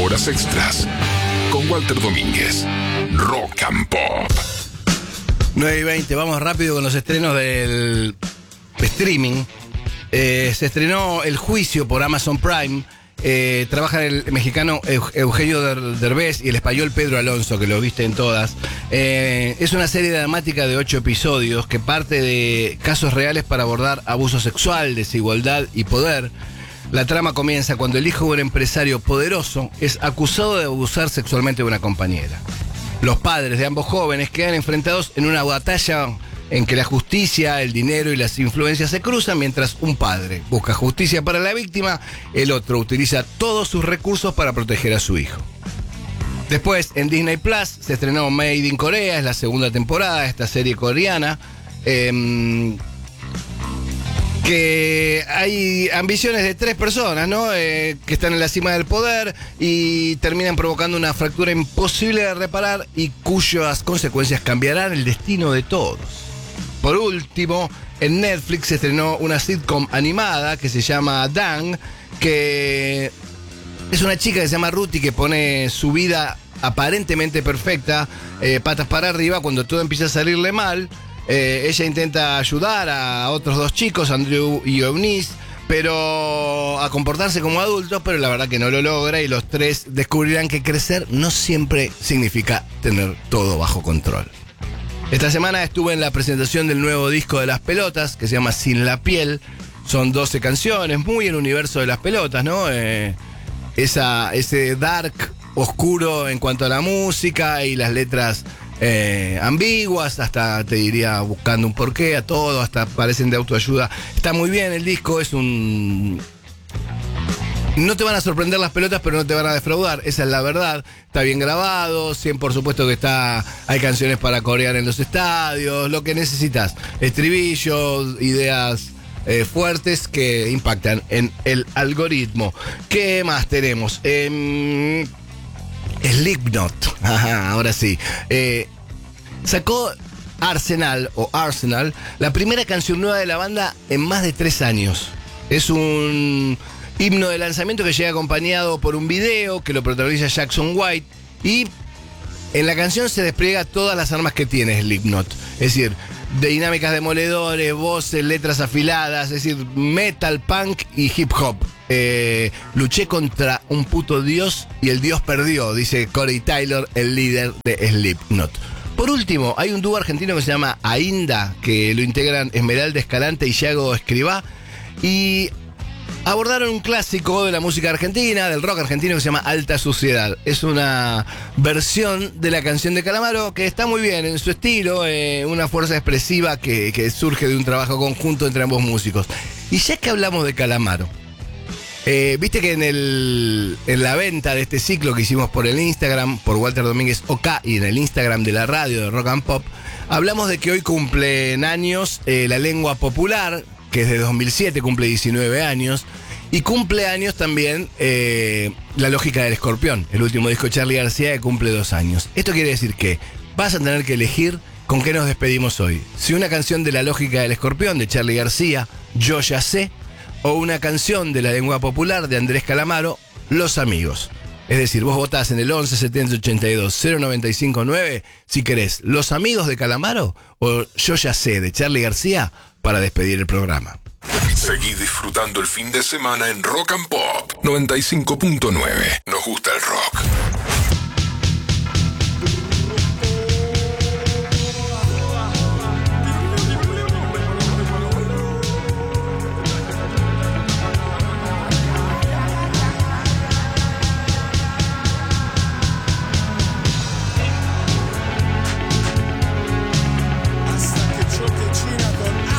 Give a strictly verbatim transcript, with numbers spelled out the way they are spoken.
Horas extras con Walter Domínguez. Rock and Pop. nueve y veinte, vamos rápido con los estrenos del streaming. Eh, se estrenó El Juicio por Amazon Prime. Eh, trabaja el mexicano Eugenio Derbez y el español Pedro Alonso, que lo viste en todas. Eh, es una serie dramática de ocho episodios que parte de casos reales para abordar abuso sexual, desigualdad y poder. La trama comienza cuando el hijo de un empresario poderoso es acusado de abusar sexualmente de una compañera. Los padres de ambos jóvenes quedan enfrentados en una batalla en que la justicia, el dinero y las influencias se cruzan, mientras un padre busca justicia para la víctima, el otro utiliza todos sus recursos para proteger a su hijo. Después, en Disney Plus, se estrenó Made in Korea, es la segunda temporada de esta serie coreana, eh, que hay ambiciones de tres personas, ¿no? Eh, que están en la cima del poder y terminan provocando una fractura imposible de reparar y cuyas consecuencias cambiarán el destino de todos. Por último, en Netflix se estrenó una sitcom animada que se llama Dan, que es una chica que se llama Ruth y que pone su vida aparentemente perfecta, eh, patas para arriba, cuando todo empieza a salirle mal. Eh, ella intenta ayudar a otros dos chicos, Andrew y Eunice, pero a comportarse como adultos, pero la verdad que no lo logra y los tres descubrirán que crecer no siempre significa tener todo bajo control. Esta semana estuve en la presentación del nuevo disco de Las Pelotas, que se llama Sin la Piel. Son doce canciones, muy en el universo de Las Pelotas, ¿no? Eh, esa, ese dark, oscuro en cuanto a la música y las letras eh, ambiguas, hasta te diría buscando un porqué a todo, hasta parecen de autoayuda. Está muy bien el disco, es un... No te van a sorprender Las Pelotas, pero no te van a defraudar, esa es la verdad. Está bien grabado, cien por supuesto que está, hay canciones para corear en los estadios, lo que necesitas. Estribillos, ideas eh, fuertes que impactan en el algoritmo. ¿Qué más tenemos? Eh, Slipknot, ajá, ahora sí. Eh, sacó Arsenal, o Arsenal, la primera canción nueva de la banda en más de tres años. Es un... himno de lanzamiento que llega acompañado por un video que lo protagoniza Jackson White y en la canción se despliega todas las armas que tiene Slipknot, es decir, de dinámicas demoledores, voces, letras afiladas, es decir, metal, punk y hip hop. Eh, luché contra un puto dios y el dios perdió, dice Corey Taylor, el líder de Slipknot. Por último, hay un dúo argentino que se llama Ainda, que lo integran Esmeralda Escalante y Yago Escribá, y abordaron un clásico de la música argentina, del rock argentino, que se llama Alta Suciedad. Es una versión de la canción de Calamaro que está muy bien en su estilo, eh, una fuerza expresiva que, que surge de un trabajo conjunto entre ambos músicos. Y ya que hablamos de Calamaro, eh, viste que en, el, en la venta de este ciclo que hicimos por el Instagram, por Walter Domínguez OK, y en el Instagram de la radio de Rock and Pop, hablamos de que hoy cumplen años eh, la lengua popular, que es de dos mil siete, cumple diecinueve años, y cumple años también eh, La Lógica del Escorpión, el último disco de Charly García, que cumple dos años. Esto quiere decir que vas a tener que elegir con qué nos despedimos hoy. Si una canción de La Lógica del Escorpión, de Charly García, Yo Ya Sé, o una canción de la lengua popular de Andrés Calamaro, Los Amigos. Es decir, vos votás en el once setenta ochenta y dos cero noventa y cinco nueve si querés Los Amigos de Calamaro o Yo Ya Sé de Charly García para despedir el programa. Seguí disfrutando el fin de semana en Rock and Pop noventa y cinco punto nueve. Nos gusta el rock.